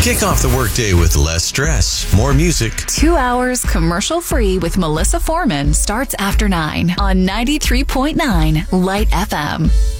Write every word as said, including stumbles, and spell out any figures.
Kick off the workday with less stress, more music. Two hours commercial-free with Melissa Foreman starts after nine on ninety-three point nine Light F M.